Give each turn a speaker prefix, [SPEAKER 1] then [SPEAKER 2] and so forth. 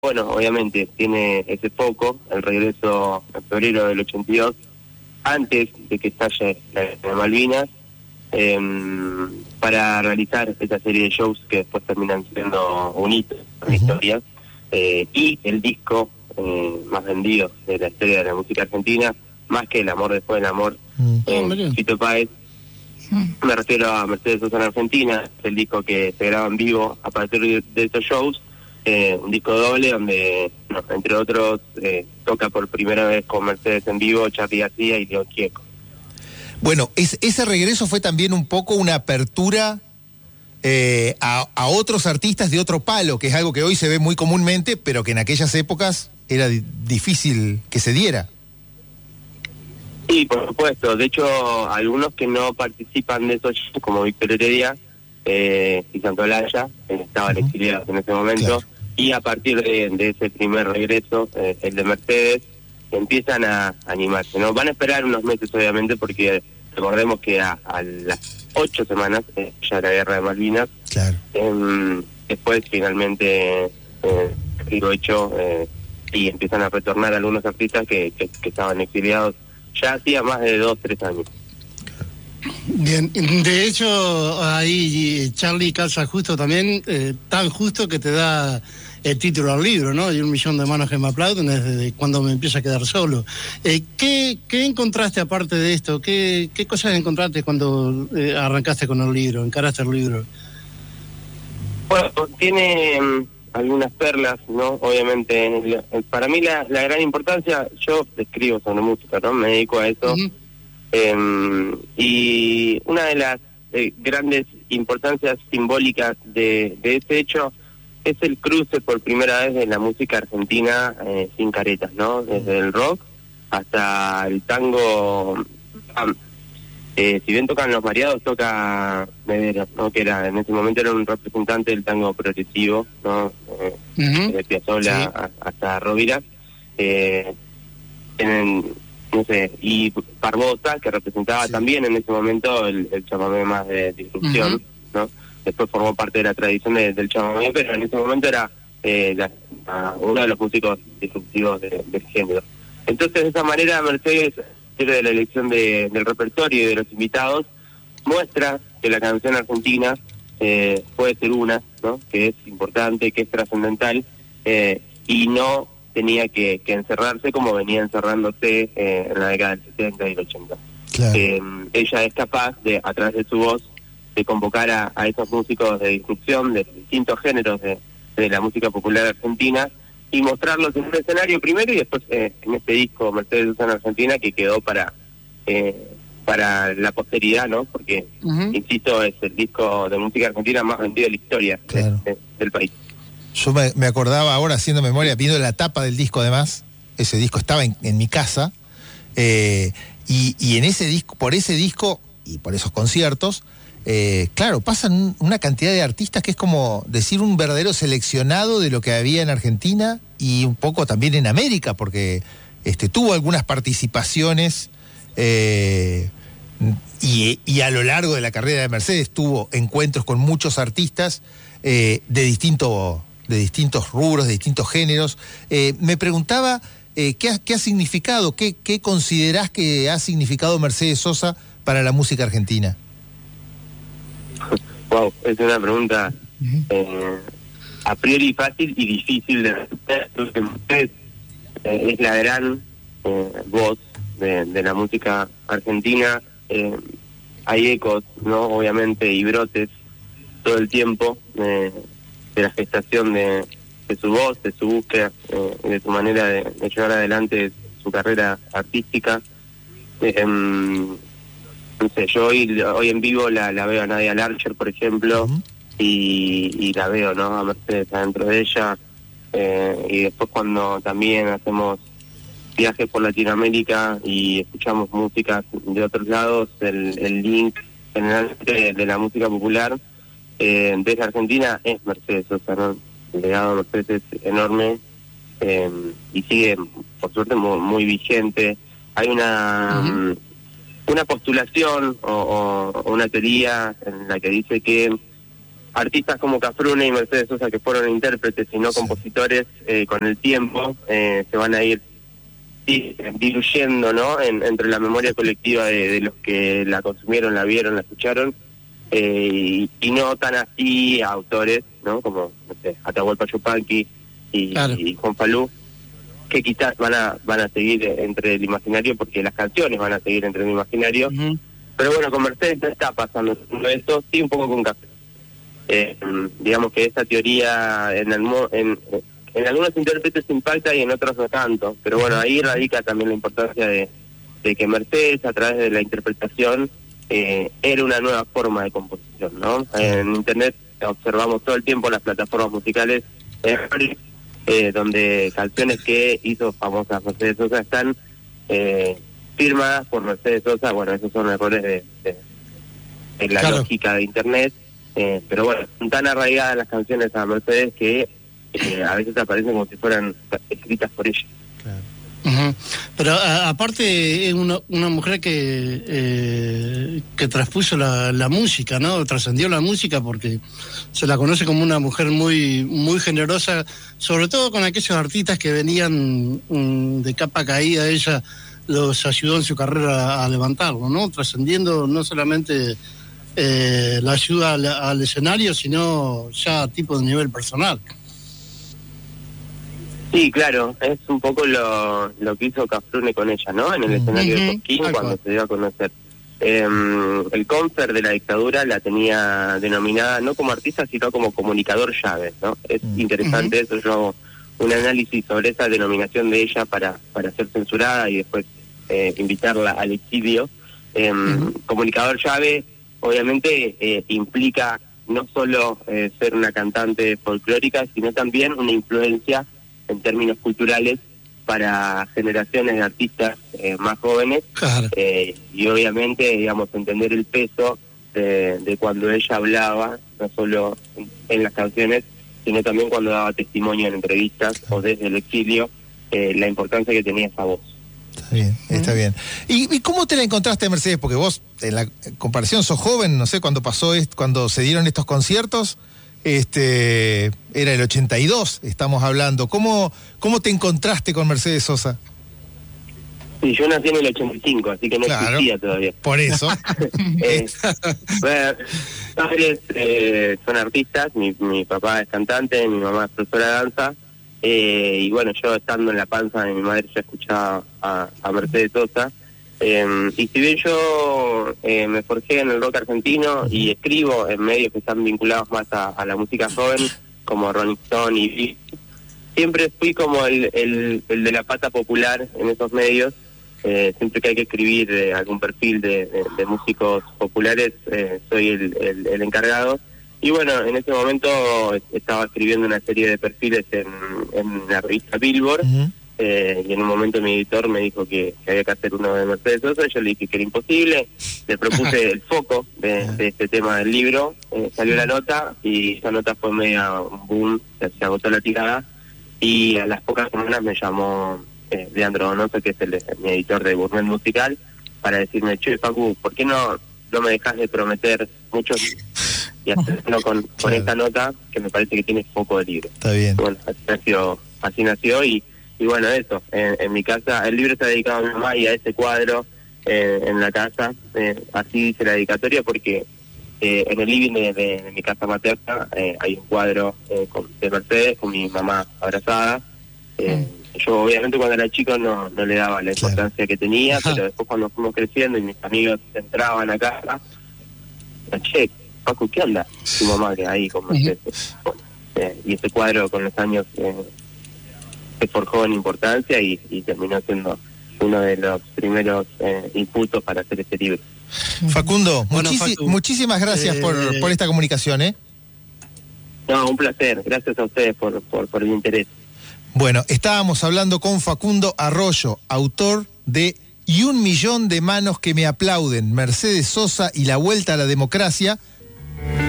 [SPEAKER 1] bueno, obviamente tiene ese foco, el regreso en febrero del 82, antes de que estalle la guerra de Malvinas, para realizar esta serie de shows que después terminan siendo un hito en la historia, y el disco más vendido de la historia de la música argentina, más que El amor después del amor, Fito Páez. Me refiero a Mercedes Sosa en Argentina, el disco que se graba en vivo a partir de estos shows, un disco doble donde, entre otros, toca por primera vez con Mercedes en vivo Charly García y León Gieco.
[SPEAKER 2] Bueno, ese regreso fue también un poco una apertura a otros artistas de otro palo, que es algo que hoy se ve muy comúnmente, pero que en aquellas épocas era difícil que se diera.
[SPEAKER 1] Sí, por supuesto. De hecho, algunos que no participan de esos shows, como Víctor Heredia y Santolaya, estaban exiliados en ese momento, claro. Y a partir de ese primer regreso, el de Mercedes, empiezan a animarse, ¿no? Van a esperar unos meses, obviamente, porque recordemos que a las 8 semanas, ya la guerra de Malvinas,
[SPEAKER 2] claro.
[SPEAKER 1] Después finalmente digo hecho, y empiezan a retornar algunos artistas que estaban exiliados ya hacía más de 2-3 años.
[SPEAKER 3] Bien, de hecho ahí Charly calza justo también, tan justo que te da el título al libro, ¿no? Y 1.000.000 de manos que me aplauden desde cuando me empieza a quedar solo. ¿Qué encontraste aparte de esto? ¿Qué cosas encontraste cuando arrancaste con el libro, encaraste el libro?
[SPEAKER 1] Bueno, tiene algunas perlas, ¿no? Obviamente, para mí la gran importancia, yo escribo sobre música, ¿no? Me dedico a eso. Y una de las grandes importancias simbólicas de ese hecho es el cruce por primera vez de la música argentina sin caretas, ¿no? Desde el rock hasta el tango. Si bien tocan Los Mareados, toca Medero, ¿no? Que era en ese momento era un representante del tango progresivo, ¿no? Desde Piazzolla hasta Rovira. No sé, y Barbosa, que representaba también en ese momento el chamamé más de disrupción, ¿no? Después formó parte de la tradición del chamamé, pero en ese momento era uno de los músicos disruptivos del género. Entonces, de esa manera, Mercedes, de la elección del repertorio y de los invitados, muestra que la canción argentina puede ser una, ¿no? Que es importante, que es trascendental, y no tenía que encerrarse como venía encerrándose en la década del 70 y el 80. Claro. Ella es capaz de, a través de su voz, de convocar a esos músicos de disrupción de distintos géneros de la música popular argentina y mostrarlos en un escenario primero y después en este disco Mercedes Sosa en Argentina, que quedó para la posteridad, ¿no? Porque, insisto, es el disco de música argentina más vendido de la historia, claro, del país.
[SPEAKER 2] Yo me acordaba ahora, haciendo memoria, viendo la tapa del disco, además, ese disco estaba en mi casa, y en ese disco, por ese disco y por esos conciertos, claro, pasan una cantidad de artistas que es como decir un verdadero seleccionado de lo que había en Argentina y un poco también en América, porque tuvo algunas participaciones, y a lo largo de la carrera de Mercedes tuvo encuentros con muchos artistas de distintos rubros, de distintos géneros. Me preguntaba ¿qué ha significado, qué considerás que ha significado Mercedes Sosa para la música argentina?
[SPEAKER 1] Wow, es una pregunta a priori fácil y difícil de responder. Es la gran voz de la música argentina. Hay ecos, ¿no? Obviamente, y brotes todo el tiempo de la gestación de su voz, de su búsqueda, de su manera de llevar adelante su carrera artística. No sé, yo hoy en vivo la veo a Nadia Larcher, por ejemplo, y la veo, ¿no? A Mercedes adentro de ella, y después cuando también hacemos viajes por Latinoamérica y escuchamos música de otros lados, el link generalmente de la música popular desde Argentina es Mercedes Sosa, ¿no? El legado de Mercedes es enorme, y sigue, por suerte, muy vigente. Hay una postulación o una teoría en la que dice que artistas como Cafrune y Mercedes Sosa, que fueron intérpretes y no compositores, con el tiempo se van a ir diluyendo, ¿no? Entre la memoria colectiva de los que la consumieron, la vieron, la escucharon, y no tan así a autores, ¿no? Como, no sé, Atahualpa Yupanqui y Juan Falú, que quizás van a seguir entre el imaginario, porque las canciones van a seguir entre el imaginario. Pero bueno, con Mercedes no está pasando esto, sí, un poco con Café. Digamos que esa teoría en algunos intérpretes impacta y en otros no tanto, pero bueno, ahí radica también la importancia de que Mercedes, a través de la interpretación, era una nueva forma de composición, ¿no? En internet observamos todo el tiempo las plataformas musicales, donde canciones que hizo famosas Mercedes Sosa están firmadas por Mercedes Sosa. Bueno, esos son errores de la lógica de internet, pero bueno, son tan arraigadas las canciones a Mercedes que a veces aparecen como si fueran escritas por ella.
[SPEAKER 3] Pero aparte es una mujer que traspuso la música, ¿no? Trascendió la música, porque se la conoce como una mujer muy muy generosa, sobre todo con aquellos artistas que venían de capa caída. Ella los ayudó en su carrera a levantarlo, ¿no? Trascendiendo no solamente la ayuda al escenario, sino ya a tipo de nivel personal.
[SPEAKER 1] Sí, claro, es un poco lo que hizo Cafrune con ella, ¿no? En el escenario de Cosquín, cuando se dio a conocer. El Confer de la dictadura la tenía denominada no como artista, sino como comunicador llave, ¿no? Es interesante eso. Yo hago un análisis sobre esa denominación de ella para ser censurada y después invitarla al exilio. Comunicador llave, obviamente, implica no solo ser una cantante folclórica, sino también una influencia en términos culturales para generaciones de artistas más jóvenes, y obviamente, digamos, entender el peso de cuando ella hablaba, no solo en las canciones, sino también cuando daba testimonio en entrevistas o desde el exilio, la importancia que tenía esa voz.
[SPEAKER 2] Está bien, está bien. ¿Y cómo te la encontraste, Mercedes? Porque vos, en la comparación, sos joven, no sé, cuando se dieron estos conciertos, era el 82, estamos hablando. ¿Cómo te encontraste con Mercedes Sosa?
[SPEAKER 1] Sí, yo nací en el 85, así que no existía todavía.
[SPEAKER 2] Por eso.
[SPEAKER 1] Bueno, padres son artistas, mi papá es cantante, mi mamá es profesora de danza, y bueno, yo estando en la panza de mi madre ya escuchaba a Mercedes Sosa. Y si bien yo me forjé en el rock argentino y escribo en medios que están vinculados más a la música joven, como Rolling Stone y Beat, siempre fui como el de la pata popular en esos medios. Siempre que hay que escribir algún perfil de músicos populares, soy el encargado. Y bueno, en ese momento estaba escribiendo una serie de perfiles en la revista Billboard. Y en un momento mi editor me dijo que había que hacer uno de Mercedes Sosa. Yo le dije que era imposible, le propuse el foco de este tema del libro, salió la nota, y esa nota fue media un boom, se agotó la tirada, y a las pocas semanas me llamó Leandro Donoso, que es mi editor de Gourmet Musical, para decirme: che, Facu, ¿por qué no me dejas de prometer mucho y hacerlo con esta nota, que me parece que tiene foco de libro?
[SPEAKER 2] Está bien.
[SPEAKER 1] Bueno, así nació. Y bueno, eso, en mi casa, el libro está dedicado a mi mamá y a ese cuadro en la casa, así dice la dedicatoria, porque en el living de mi casa materna hay un cuadro de Mercedes con mi mamá abrazada. Yo obviamente cuando era chico no le daba la importancia que tenía, pero después cuando fuimos creciendo y mis amigos entraban a casa, che, Paco, ¿qué onda? Tu mamá que ahí con Mercedes. Y ese cuadro con los años se forjó en importancia y terminó siendo uno de los primeros impulsos para hacer este libro.
[SPEAKER 2] Facundo, muchísimas gracias por esta comunicación, ¿eh?
[SPEAKER 1] No, un placer. Gracias a ustedes por el interés.
[SPEAKER 2] Bueno, estábamos hablando con Facundo Arroyo, autor de Y 1 millón de manos que me aplauden, Mercedes Sosa y la vuelta a la democracia,